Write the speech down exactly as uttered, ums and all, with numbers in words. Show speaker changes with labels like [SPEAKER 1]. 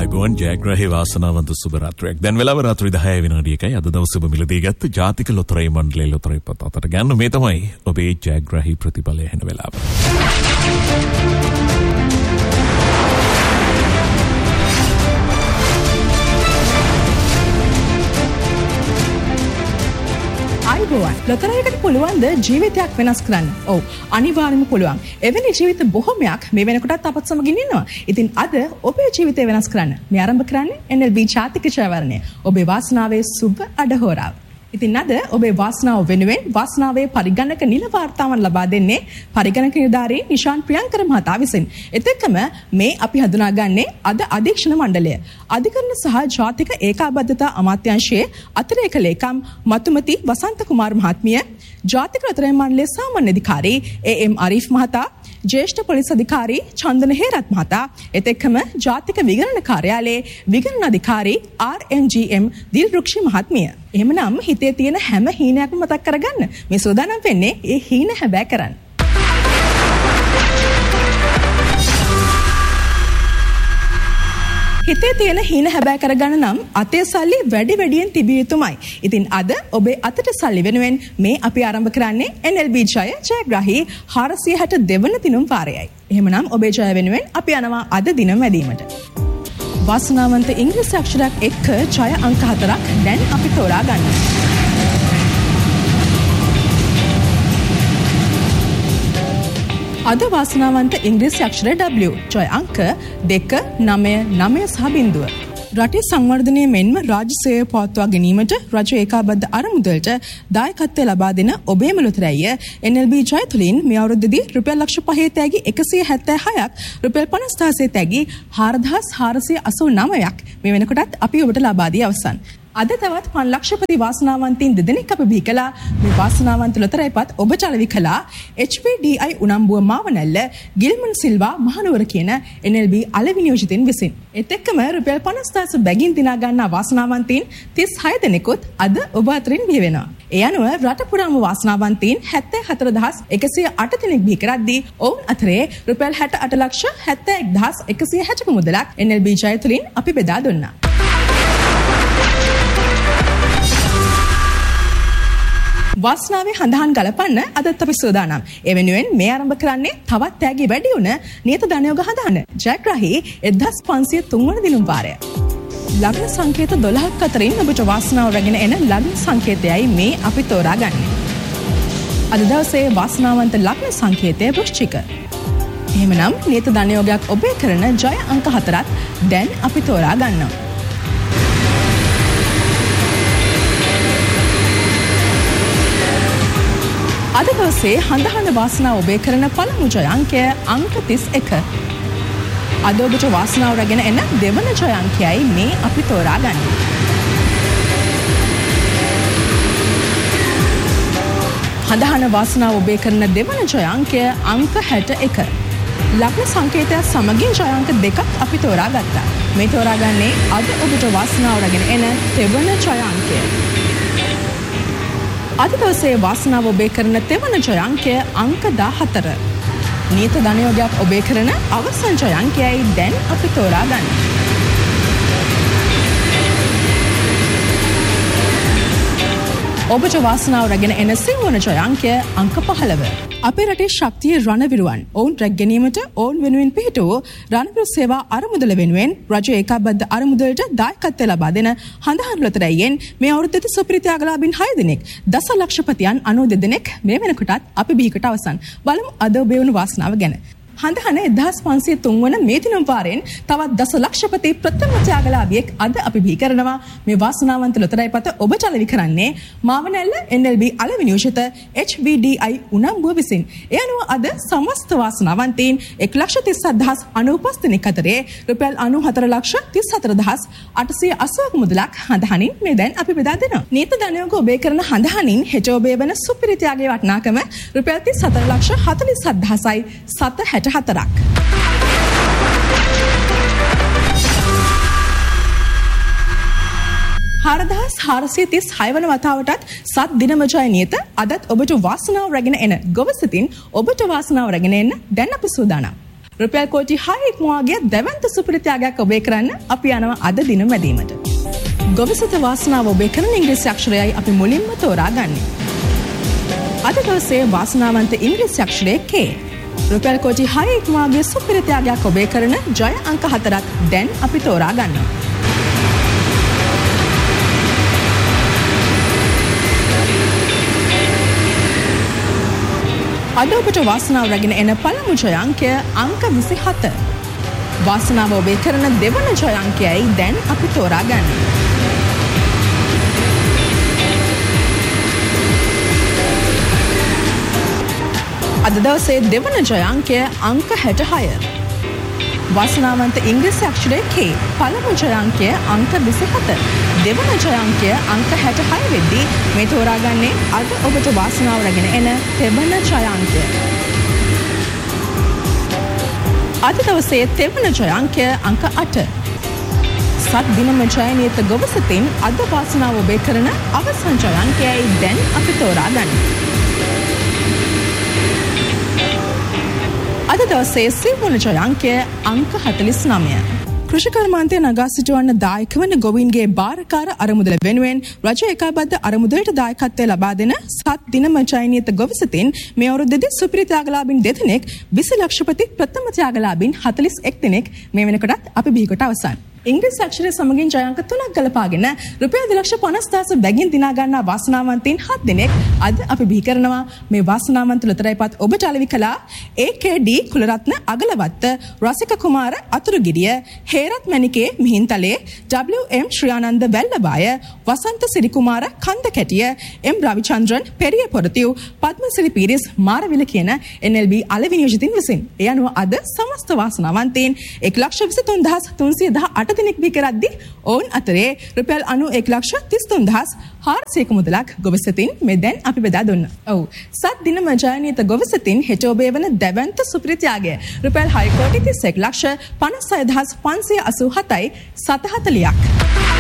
[SPEAKER 1] අයබෝන් ජයග්‍රහී වාසනාවන්ත සුබ රාත්‍රියක්. දැන් වෙලාව රාත්‍රී දහය විනාඩි එකයි. අද දවසේ ඔබ මිලදී ගත්ත ජාතික ලොතරැයි මණ්ඩලයේ ලොතරැයි පත් අතට ගන්න මේ තමයි ඔබේ ජයග්‍රහී ප්‍රතිඵලය එන වෙලාව.
[SPEAKER 2] අයිබෝවන් ලොතරැයිකට පුළුවන් ද ජීවිතයක් වෙනස් කරන්න? ඔව් අනිවාර්යයෙන්ම පුළුවන්. එවැනි ජීවිත බොහොමයක් මේ වෙනකොටත් අපත් සමගින් ඉන්නවා. ඉතින් අද ඔබේ ජීවිතය වෙනස් කරන්න මේ ආරම්භ කරන්නේ එන් එල් බී ජාතික ජයවර්ණය. ඔබේ වාසනාවේ සුබ අඩහෝරාව. ඉතින් අද ඔබේ වාසනාව වෙනුවෙන් වාසනාවේ පරිගණක නිල වාර්තාවන් ලබා දෙන්නේ පරිගණක නිලධාරී නිශාන් ප්‍රියංකර මහතා විසින්. එතෙක්ම මේ අපි හඳුනාගන්නේ අද අධීක්ෂණ මණ්ඩලය. අධිකරණ සහ ජාතික ඒකාබද්ධතා අමාත්‍යාංශයේ අතිරේක ලේකම් මතුමති වසන්ත කුමාර මහත්මිය, ජාතික ලොතරැයි මණ්ඩලයේ සාමාන්‍ය අධිකාරී ඒ එම් අරීෆ් මහතා, ජ්‍යෙෂ්ඨ පොලිස් අධිකාරී චන්දන හේරත් මහතා, එතෙක්ම ජාතික විගණන කාර්යාලයේ විගණන අධිකාරී ආර් එම් ජී එම් දිල්රුක්ෂි මහත්මිය. එහෙමනම් හිතේ තියෙන හැම හීනයක්ම මතක් කරගන්න. මේ සෝදානම් වෙන්නේ ඒ හීන හැබෑ කරන්න. හිතේ තියෙන හීන හැබෑ කරගන්න නම් අතේ සල්ලි වැඩි වැඩියෙන් තිබිය යුතුමයි. ඉතින් අද ඔබේ අතට සල්ලි වෙනුවෙන් මේ අපි ආරම්භ කරන්නේ එන් එල් බී ජය ජයග්‍රහී හාරසිය හැට දෙවන දිනුම් වාරයයි. එහෙමනම් ඔබේ ජය වෙනුවෙන් අපි යනවා අද දිනම වැදීමට. වාසනාවන්ත ඉංග්‍රීසි අක්ෂරයක් එක්ක ජය අංක හතරක් දැන් අපි තෝරා ගන්න. අද වාසනාවන්ත ඉංග්‍රීසි අක්ෂර W ජය අංක දෙක නවය නවය සහ බිංදුව. රටේ සංවර්ධනය මෙන්ම රාජ්‍ය සේවය පවත්වා ගැනීමට රජ ඒකාබද්ධ අරමුදලට දායකත්වය ලබා දෙන ඔබේම ලොතරැයිය එන් එල් බී ජය තුලින් මේ අවුරුද්දේදී රුපියල් ලක්ෂ පහේ තෑගි එකසිය හැත්තෑ හයක් රුපියල් පනස් දහසේ තෑගි හාරදහස් හාරසිය අසූ නවයක් මේ වෙනකොටත් අපි ඔබට ලබා දී අවසන්. අද තවත් පන් ලක්ෂපති වාසනාවන්තයින් දෙදෙනෙක් අපි බිහි කළා. මේ වාසනාවන්ත ලොතරැයිපත් ඔබ චලවි කළා එච් වී ඩී අයි උනම්බුව මාවනැල්ල ගිල්මන් සිල්වා මහනුවර කියන එන් එල් බී අලෙවි නියෝජිතයින් විසින්. එත් එක්කම රුපියල් පනස් දහස බැගින් දිනා ගන්නා වාසනාවන්තයින් තිස් හය දෙනෙකුත් අද ඔබ අතරින් බිහි වෙනවා. ඒ අනුව රට පුරාම වාසනාවන්තයින් හැත්තෑ හතර දහස් එකසිය අට දෙනෙක් බිහි කරද්දී ඔවුන් අතරේ රුපියල් හැට අට ලක්ෂ හැත්තෑ එක් දහස් එකසිය හැටක මුදලක් එන් එල් බී ජය තුලින් අපි බෙදා දුන්නා. වාසනාවේ හඳහන් ගලපන්න අදත් අපි සූදානම්. ඒ වෙනුවෙන් මේ ආරම්භ කරන්නේ තවත් තෑගි වැඩි වුණ නියත ධනයෝග හදාන්න. ජයග්‍රහී එක්දහස් පන්සිය තුන් වන දිනුම් වාරය. ලග්න සංකේත දොළහක් අතරින් ඔබට වාසනාව රැගෙන එන ලග්න සංකේතයයි මේ අපි තෝරාගන්නේ. අද දවසේ වාසනාවන්ත ලග්න සංකේතය වෘශ්චික. එහෙමනම් නියත ධනයෝගයක් ඔබේ කරන ජය අංක හතරත් දැන් අපි තෝරා ගන්නවා. අද දවසේ හඳහන වාසනාව ඔබේ කරන පළමු ජය අංකය අංක තිස් එක. අද ඔබට වාසනාව රැගෙන එන දෙවන ජය අංකයයි මේ අපි තෝරා ගන්න. හඳහන වාසනාව ඔබේ කරන දෙවන ජය අංකය අංක හැට එක. ලග්න සංකේතයක් සමගින් ජය අංක දෙකක් අපි තෝරා ගත්තා. මේ තෝරාගන්නේ අද ඔබට වාසනාව රැගෙන එන තෙවන ජය අංකය. අද දවසේ වාසනාව ඔබේ කරන තෙවන ජය අංකය අංක දාහතර. නියත ධනයෝගයක් ඔබේ කරන අවසන් ජය අංකයයි දැන් අපි තෝරා ගන්න. ඔබට වාසනාව රැගෙන එන සිව්වන ජය අංකය අංක පහළව. අපේ රටේ ශක්තිය රණවිරුවන් ඔවුන් රැක ගැනීමට ඔවුන් වෙනුවෙන් පිහිට වූ රණවිරු සේවා අරමුදල වෙනුවෙන් රජ ඒකාබද්ධ අරමුදලට දායකත්වය ලබා දෙන හඳහන් ලොතරැයියෙන් මේ අවුරුද්දේ සුපිරි ත්‍යාගලාභීන් හය දෙනෙක් දසලක්ෂපතියන් අනූ දෙදෙනෙක් මේ වෙනකොටත් අපි බිහිකට අවසන්. බලමු අද ඔබේ වුණු වාසනාව ගැන. හඳහන එක්දහස් පන්සිය තුන් වන මේ දිනුම් වාරයෙන් තවත් දසලක්ෂපති ප්‍රථම ත්‍යාගලාභියෙක් අද අපි බිහි කරනවා. මේ වාසනාවන්ත ලොතරැයිපත ඔබ චලවි කරන්නේ මාවනැල්ල එන් එල් බී අලෙවි නියෝජිත එච් වී ඩී අයි උනම්බුව විසින්. ඒ අනුව අද සමස්ත වාසනාවන්තයින් එක් ලක්ෂ තිස් හත් දහස් අනූපස් දෙනෙක් අතරේ රුපියල් අනූහතර ලක්ෂ තිස් හතර දහස් අටසිය අසූවක මුදලක් හඳහනින් මේ දැන් අපි බෙදා දෙනවා. නියත ධනයෝග ඔබේ කරන හඳහනින් හෙට ඔබේ වන සුපිරි ත්‍යාගයේ වටිනාකම රුපියල් තිස් හතර ලක්ෂ හතළිස් හත් දහසයි සත හැට හතරක්. හාරදහස් හාරසිය තිස් හය වන වතාවටත් සත් දිනම ජය නියත අදත් ඔබට වාසනාව රැගෙන එන ගොවසිතින් ඔබට වාසනාව රැගෙන එන්න දැන් අපි සූදානම්. රුපියල් කෝටි හයක් මුවාගේ දැවැන්ත සුපිරිත්‍යාගයක් ඔබේ කරන්න අපි යනවා අද දින මැදීමට. ගොවිසත වාසනාව ඔබේ කරන ඉංග්‍රීසි අක්ෂරයයි අපි මුලින්ම තෝරා ගන්නේ. අද දවසේ වාසනාවන්ත ඉංග්‍රීසි අක්ෂරය K. රුපියල් කෝටි හයක් මුවාගේ සුපිරිත්‍යාගයක් ඔබේ කරන ජය අංක හතරක් දැන් අපි තෝරා ගන්නවා. අද ඔබට වාසනාව රැගෙන එන පළමු ජය අංකය අංක විසිහත. වාසනාව ඔබේ කරන දෙවන ජය අංකයයි දැන් අපි තෝරා ගන්න. අද දවසේ දෙවන ජය අංකය අංක හැටහය. වාසනාවන්ත ඉංග්‍රීසි අක්ෂරය K. පළමු ජය අංකය අංක විසිහත. දෙවන ජය අංකය අංක හැටහය වෙද්දී මේ තෝරාගන්නේ අද ඔබට වාසනාව රැගෙන එන තෙවන ජය අංකය. අද දවසේ තෙවන ජය අංකය අංක අට. සත් දිනම ජයනියත ගොවසතින් අද වාසනාව ඔබේ කරන අවසන් ජය අංකයයි දැන් අපි තෝරාගන්නේ. අද දවසේ සිව්වන ජය අංකය අංක හතළිස් නවය. කෘෂිකර්මාන්තය නගා සිටුවන්න දායක වන ගොවීන්ගේ භාරකාර අරමුදල වෙනුවෙන් රජ ඒකාබද්ධ අරමුදලට දායකත්වය ලබා දෙන සත් දිනම ජයනියත ගොවිසතින් මේ අවුරුද්දේදී සුපිරි ත්‍යාගලාභීන් දෙදෙනෙක්, විසි ලක්ෂපති ප්‍රථම ත්‍යාගලාභීන් හතළිස් එක් දෙනෙක් මේ වෙනකොටත් අපි බිහිකොට අවසන්. ඉංග්‍රීසි අක්ෂරය සමගින් ජය අංක තුනක් ගලපාගෙන රුපියල් දෙලක්ෂ පනස් දහස බැගින් දිනා ගන්නා වාසනාවන්තයින් හත් දෙනෙක් අද අපි බිහි කරනවා. මේ වාසනාවන්ත ලොතරැයිපත් ඔබට අලෙවි කළා ඒ කේ ඩී කුලරත්න අගලවත්ත, රසික කුමාර අතුරුගිරිය, හේරත් මැණිකේ මිහින්තලේ, ඩබ්ලිව් එම් ශ්‍රියානන්ද වැල්ලබාය, වසන්ත සිරිකුමාර කන්දකැටිය, එම් රවිචන්ද්‍රන් පෙරිය පොරතිව්, පද්මසිරි පීරිස් මාරවිල කියන එන් එල් බී අලෙවි නියෝජිතින් විසින්. ඒ අනුව අද සමස්ත වාසනාවන්තයින් එක් ලක්ෂ විසි තුන් දහස් තුන්සිය දහ අට දෙනෙක් බිහි කරද්දී ඔවුන් අතරේ රුපියල් අනූඑක ලක්ෂ තිස් තුන් දහස් හාරසියක මුදලක් ගොවිසතින් මේ දැන් අපි බෙදා දුන්නා. ඔව්. සත් දිනම ජයනියත ගොවිසතින් හෙට ඔබේ වන දැවැන්ත සුපිරි ත්‍යාගය රුපියල් හය කෝටි තිස් එක් ලක්ෂ පනස් හය දහස් පන්සිය අසූ හතයි සත හතළියක්.